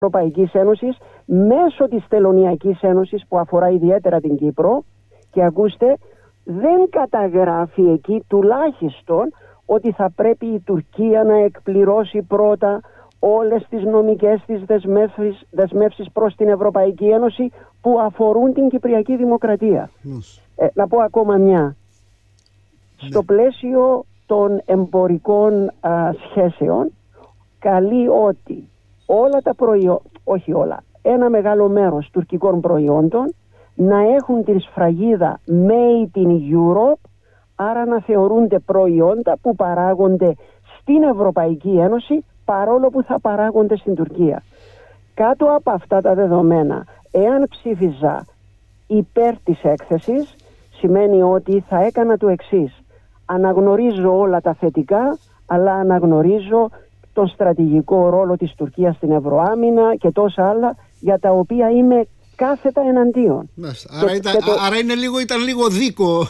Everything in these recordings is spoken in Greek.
Ευρωπαϊκής Ένωσης μέσω της Τελωνειακής Ένωσης που αφορά ιδιαίτερα την Κύπρο, και ακούστε, δεν καταγράφει εκεί τουλάχιστον ότι θα πρέπει η Τουρκία να εκπληρώσει πρώτα όλες τις νομικές της δεσμεύσεις προς την Ευρωπαϊκή Ένωση που αφορούν την Κυπριακή Δημοκρατία. Να πω ακόμα μια. Στο πλαίσιο των εμπορικών σχέσεων καλεί ότι όλα τα προϊόντα, όχι όλα, ένα μεγάλο μέρος τουρκικών προϊόντων να έχουν την σφραγίδα Made in Europe, άρα να θεωρούνται προϊόντα που παράγονται στην Ευρωπαϊκή Ένωση παρόλο που θα παράγονται στην Τουρκία. Κάτω από αυτά τα δεδομένα, εάν ψήφιζα υπέρ της έκθεσης, σημαίνει ότι θα έκανα το εξής. Αναγνωρίζω όλα τα θετικά, αλλά αναγνωρίζω τον στρατηγικό ρόλο της Τουρκίας στην Ευρωάμυνα και τόσα άλλα για τα οποία είμαι κάθετα εναντίον. Άρα ήταν λίγο δίκο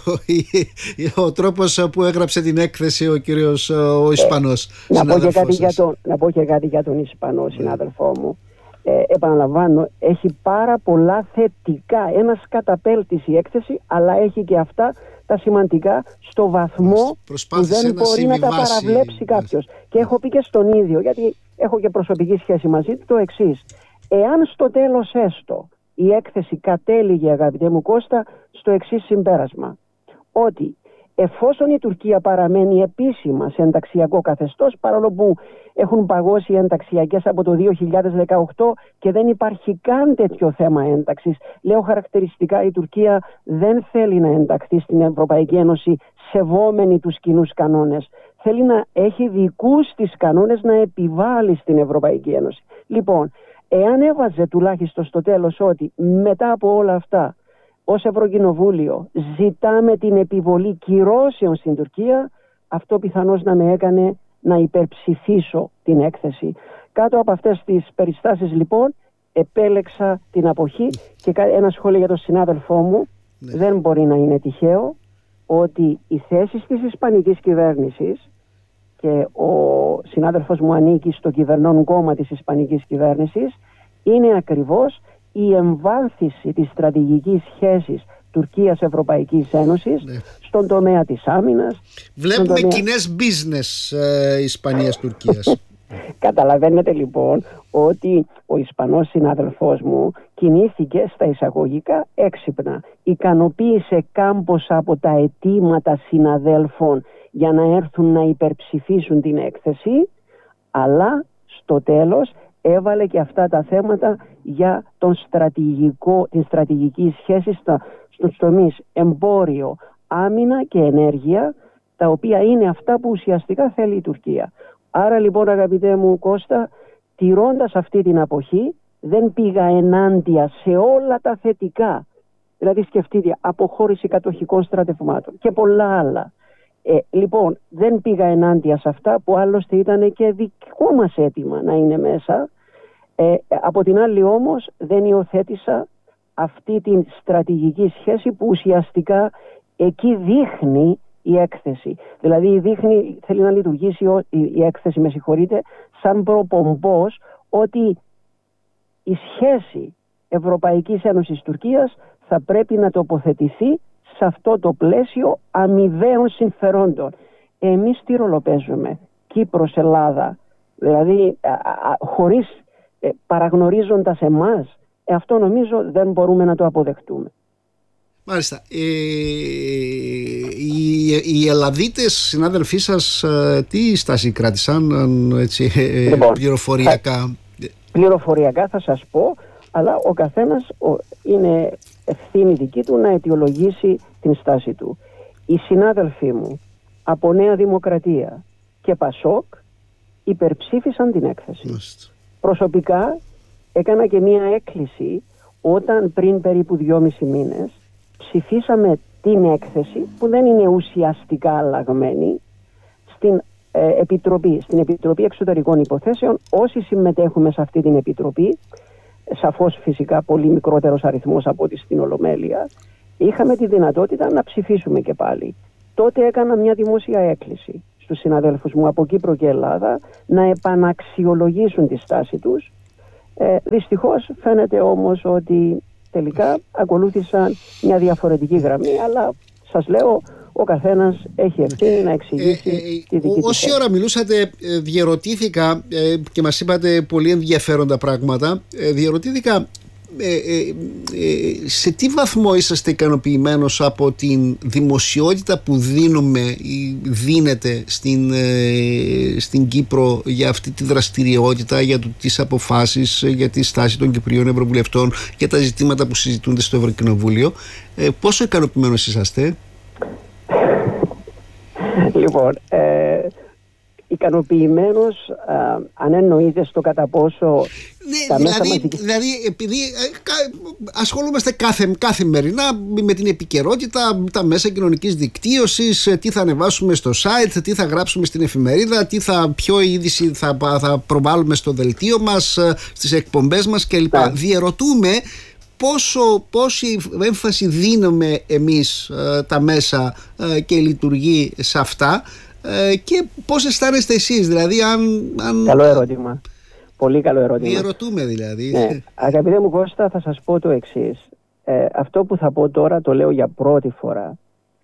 ο τρόπος που έγραψε την έκθεση ο κύριος ο Ισπανός. Να πω και κάτι για τον Ισπανό συνάδελφό μου. Επαναλαμβάνω, έχει πάρα πολλά θετικά. Ένας καταπέλτης η έκθεση, αλλά έχει και αυτά τα σημαντικά στο βαθμό που δεν μπορεί να τα παραβλέψει κάποιος. Και έχω πει και στον ίδιο, γιατί έχω και προσωπική σχέση μαζί του, το εξής. Εάν στο τέλος έστω η έκθεση κατέληγε, αγαπητέ μου Κώστα, στο εξής συμπέρασμα, ότι εφόσον η Τουρκία παραμένει επίσημα σε ενταξιακό καθεστώς, παρόλο που έχουν παγώσει οι ενταξιακές από το 2018 και δεν υπάρχει καν τέτοιο θέμα ένταξης, λέω χαρακτηριστικά, η Τουρκία δεν θέλει να ενταχθεί στην Ευρωπαϊκή Ένωση σεβόμενη τους κοινούς κανόνες. Θέλει να έχει δικούς της κανόνες να επιβάλλει στην Ευρωπαϊκή Ένωση. Λοιπόν, εάν έβαζε τουλάχιστον στο τέλος ότι μετά από όλα αυτά ως Ευρωκοινοβούλιο ζητάμε την επιβολή κυρώσεων στην Τουρκία, αυτό πιθανώς να με έκανε να υπερψηφίσω την έκθεση. Κάτω από αυτές τις περιστάσεις λοιπόν επέλεξα την αποχή. Και ένα σχόλιο για τον συνάδελφό μου. Δεν μπορεί να είναι τυχαίο ότι οι θέσεις της Ισπανικής κυβέρνησης, και ο συνάδελφος μου ανήκει στο κυβερνών κόμμα της Ισπανικής κυβέρνησης, είναι ακριβώς η εμβάθυνση της στρατηγικής σχέσης Τουρκίας-Ευρωπαϊκής Ένωσης στον τομέα της άμυνας. Βλέπουμε κοινές business Ισπανίας-Τουρκίας. Καταλαβαίνετε λοιπόν ότι ο Ισπανός συνάδελφός μου κινήθηκε στα εισαγωγικά έξυπνα. Ικανοποίησε κάμποσα από τα αιτήματα συναδέλφων για να έρθουν να υπερψηφίσουν την έκθεση, αλλά στο τέλος έβαλε και αυτά τα θέματα για την στρατηγική σχέση στους τομείς εμπόριο, άμυνα και ενέργεια, τα οποία είναι αυτά που ουσιαστικά θέλει η Τουρκία. Άρα λοιπόν, αγαπητέ μου Κώστα, τηρώντας αυτή την αποχή, δεν πήγα ενάντια σε όλα τα θετικά. Δηλαδή σκεφτείτε, αποχώρηση κατοχικών στρατευμάτων και πολλά άλλα. Λοιπόν, δεν πήγα ενάντια σε αυτά που άλλωστε ήταν και δικό μας αίτημα να είναι μέσα. Από την άλλη όμως δεν υιοθέτησα αυτή την στρατηγική σχέση που ουσιαστικά εκεί δείχνει η έκθεση. Δηλαδή θέλει να λειτουργήσει η έκθεση, με συγχωρείτε, σαν προπομπός ότι η σχέση Ευρωπαϊκής Ένωσης Τουρκίας θα πρέπει να τοποθετηθεί σε αυτό το πλαίσιο αμοιβαίων συμφερόντων. Εμείς τι ρόλο παίζουμε? Κύπρος, Ελλάδα, δηλαδή χωρίς παραγνωρίζοντας εμάς, αυτό νομίζω δεν μπορούμε να το αποδεχτούμε. Μάλιστα. Οι Ελλαδίτες συνάδελφοί σας τι στάση κράτησαν, έτσι, λοιπόν, πληροφοριακά? Πληροφοριακά θα σας πω, αλλά ο καθένας είναι ευθύνη δική του να αιτιολογήσει την στάση του. Οι συνάδελφοί μου από Νέα Δημοκρατία και Πασόκ υπερψήφισαν την έκθεση. Προσωπικά έκανα και μία έκκληση όταν πριν περίπου 2,5 μήνες ψηφίσαμε την έκθεση, που δεν είναι ουσιαστικά αλλαγμένη, στην Επιτροπή Εξωτερικών Υποθέσεων. Όσοι συμμετέχουμε σε αυτή την Επιτροπή, σαφώς φυσικά πολύ μικρότερος αριθμός από ό,τι στην Ολομέλεια, είχαμε τη δυνατότητα να ψηφίσουμε και πάλι. Τότε έκανα μια δημόσια έκκληση στους συναδέλφους μου από Κύπρο και Ελλάδα να επαναξιολογήσουν τη στάση τους, Δυστυχώς φαίνεται όμως ότι τελικά ακολούθησαν μια διαφορετική γραμμή, αλλά σας λέω, ο καθένας έχει ευθύνη να εξηγήσει τη δική του. Όση ώρα μιλούσατε, διερωτήθηκα και μας είπατε πολύ ενδιαφέροντα πράγματα. Διερωτήθηκα σε τι βαθμό είσαστε ικανοποιημένος από την δημοσιότητα που δίνεται στην Κύπρο για αυτή τη δραστηριότητα, για τις αποφάσεις, για τη στάση των Κυπριών Ευρωβουλευτών, για τα ζητήματα που συζητούνται στο Ευρωκοινοβούλιο? Πόσο ικανοποιημένος είσαστε? Λοιπόν, ικανοποιημένος, αν εννοείται στο κατά πόσο δηλαδή επειδή ασχολούμαστε καθημερινά με την επικαιρότητα, τα μέσα κοινωνικής δικτύωσης, τι θα ανεβάσουμε στο site, τι θα γράψουμε στην εφημερίδα, ποιο είδηση θα προβάλλουμε στο δελτίο μας, στις εκπομπές μας κλπ. Διερωτούμε πόση έμφαση δίνουμε εμείς τα μέσα και λειτουργεί σε αυτά, και πώς αισθάνεστε εσείς, δηλαδή αν... Καλό ερώτημα. Πολύ καλό ερώτημα. Διερωτούμε δηλαδή. Ναι. Αγαπητέ μου Κώστα, θα σας πω το εξής. Αυτό που θα πω τώρα το λέω για πρώτη φορά.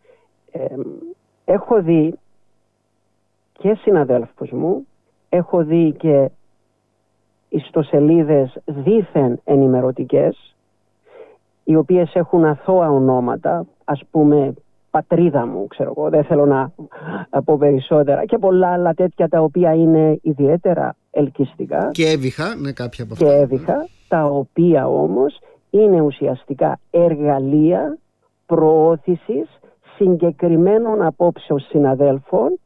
Έχω δει και συναδέλφους μου, έχω δει και ιστοσελίδες δήθεν ενημερωτικές, οι οποίες έχουν αθώα ονόματα, ας πούμε Πατρίδα μου, ξέρω εγώ, δεν θέλω να πω περισσότερα, και πολλά άλλα τέτοια τα οποία είναι ιδιαίτερα ελκυστικά. Και έβηχα, ναι, κάποια από αυτά. Και έβηχα, τα οποία όμως είναι ουσιαστικά εργαλεία προώθησης συγκεκριμένων απόψεων συναδέλφων,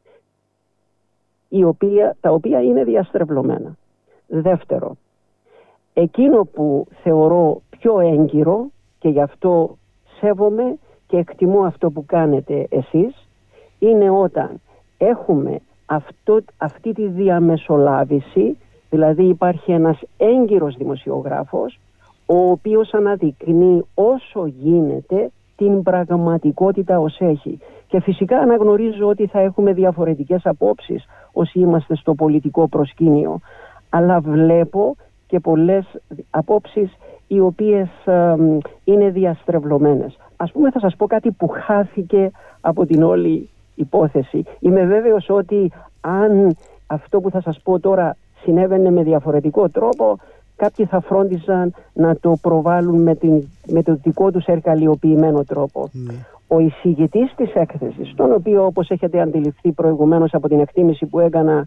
τα οποία είναι διαστρεβλωμένα. Δεύτερο, εκείνο που θεωρώ πιο έγκυρο, και γι' αυτό σέβομαι και εκτιμώ αυτό που κάνετε εσείς, είναι όταν έχουμε αυτή τη διαμεσολάβηση, δηλαδή υπάρχει ένας έγκυρος δημοσιογράφος, ο οποίος αναδεικνύει όσο γίνεται την πραγματικότητα ως έχει. Και φυσικά αναγνωρίζω ότι θα έχουμε διαφορετικές απόψεις όσοι είμαστε στο πολιτικό προσκήνιο, αλλά βλέπω και πολλές απόψεις οι οποίες είναι διαστρεβλωμένες. Ας πούμε, θα σας πω κάτι που χάθηκε από την όλη υπόθεση. Είμαι βέβαιος ότι αν αυτό που θα σας πω τώρα συνέβαινε με διαφορετικό τρόπο, κάποιοι θα φρόντιζαν να το προβάλλουν με το δικό τους εργαλειοποιημένο τρόπο. Ο εισηγητής της έκθεσης, τον οποίο, όπως έχετε αντιληφθεί προηγουμένως από την εκτίμηση που έκανα,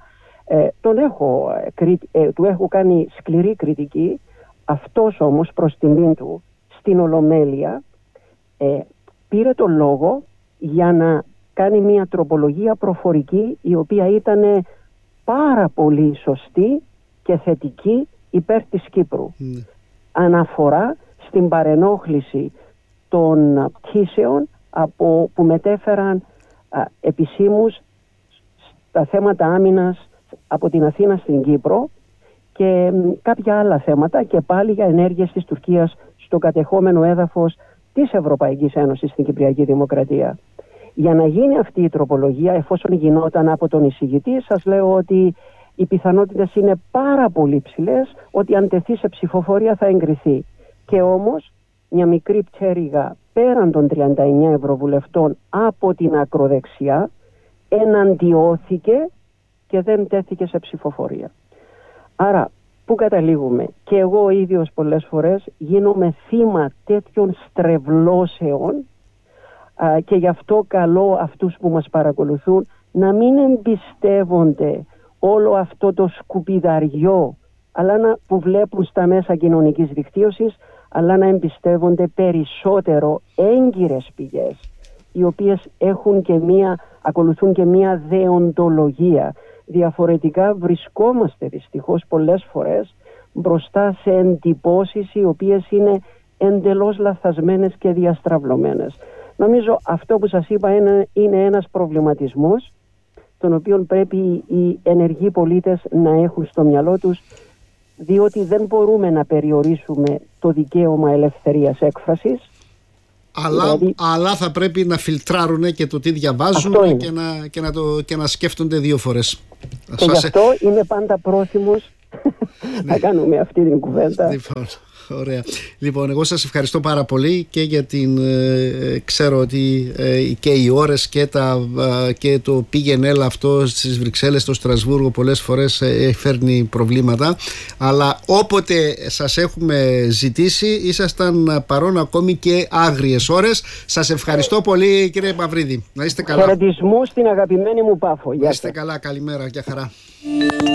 του έχω κάνει σκληρή κριτική. Αυτός όμως, προς τιμήν του, στην Ολομέλεια πήρε το λόγο για να κάνει μια τροπολογία προφορική, η οποία ήταν πάρα πολύ σωστή και θετική υπέρ της Κύπρου. Αναφορά στην παρενόχληση των πτήσεων που μετέφεραν επισήμους στα θέματα άμυνας από την Αθήνα στην Κύπρο, και κάποια άλλα θέματα, και πάλι για ενέργειες της Τουρκίας στο κατεχόμενο έδαφος της Ευρωπαϊκής Ένωσης στην Κυπριακή Δημοκρατία. Για να γίνει αυτή η τροπολογία, εφόσον γινόταν από τον εισηγητή, σας λέω ότι οι πιθανότητες είναι πάρα πολύ ψηλές ότι αν τεθεί σε ψηφοφορία θα εγκριθεί. Και όμως μια μικρή πτέρυγα πέραν των 39 ευρωβουλευτών από την ακροδεξιά εναντιώθηκε και δεν τέθηκε σε ψηφοφορία. Άρα, πού καταλήγουμε? Και εγώ ο ίδιος πολλές φορές γίνομαι θύμα τέτοιων στρεβλώσεων, και γι' αυτό καλώ αυτούς που μας παρακολουθούν να μην εμπιστεύονται όλο αυτό το σκουπιδαριό που βλέπουν στα μέσα κοινωνικής δικτύωσης, αλλά να εμπιστεύονται περισσότερο έγκυρες πηγές, οι οποίες ακολουθούν και μία δεοντολογία. Διαφορετικά βρισκόμαστε δυστυχώς πολλές φορές μπροστά σε εντυπώσεις οι οποίες είναι εντελώς λαθασμένες και διαστραυλωμένες. Νομίζω αυτό που σας είπα είναι ένας προβληματισμός, τον οποίο πρέπει οι ενεργοί πολίτες να έχουν στο μυαλό τους, διότι δεν μπορούμε να περιορίσουμε το δικαίωμα ελευθερίας έκφρασης. Αλλά θα πρέπει να φιλτράρουν και το τι διαβάζουν και να σκέφτονται δύο φορές. Και γι' αυτό είμαι πάντα πρόθυμος να κάνουμε αυτή την κουβέντα. Λοιπόν, ωραία. Λοιπόν, εγώ σας ευχαριστώ πάρα πολύ και για την ξέρω ότι και οι ώρες και το πήγαινε έλα αυτό στις Βρυξέλλες, στο Στρασβούργο πολλές φορές φέρνει προβλήματα, αλλά όποτε σας έχουμε ζητήσει ήσασταν παρόν ακόμη και άγριες ώρες. Σας ευχαριστώ πολύ, κύριε Μαυρίδη. Να είστε καλά. Χαιρετισμού στην αγαπημένη μου Πάφο. Να είστε καλά, καλημέρα, για χαρά.